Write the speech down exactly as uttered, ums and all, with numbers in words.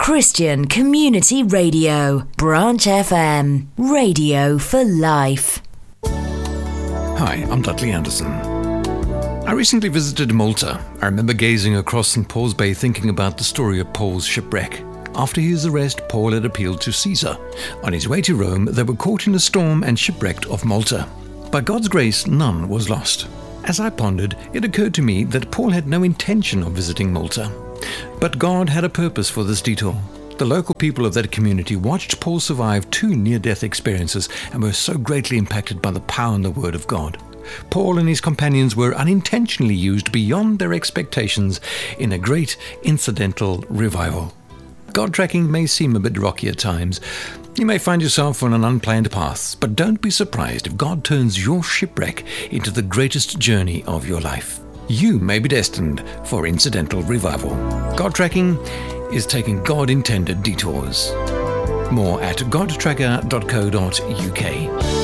Christian Community Radio, Branch F M, radio for life. Hi, I'm Dudley Anderson. I recently visited Malta. I remember gazing across Saint Paul's Bay thinking about the story of Paul's shipwreck. After his arrest, Paul had appealed to Caesar. On his way to Rome, they were caught in a storm and shipwrecked off Malta. By God's grace, none was lost. As I pondered, it occurred to me that Paul had no intention of visiting Malta. But God had a purpose for this detour. The local people of that community watched Paul survive two near-death experiences and were so greatly impacted by the power and the word of God. Paul and his companions were unintentionally used beyond their expectations in a great incidental revival. God tracking may seem a bit rocky at times. You may find yourself on an unplanned path, but don't be surprised if God turns your shipwreck into the greatest journey of your life. You may be destined for incidental revival. God tracking is taking God-intended detours. More at god tracker dot co dot uk.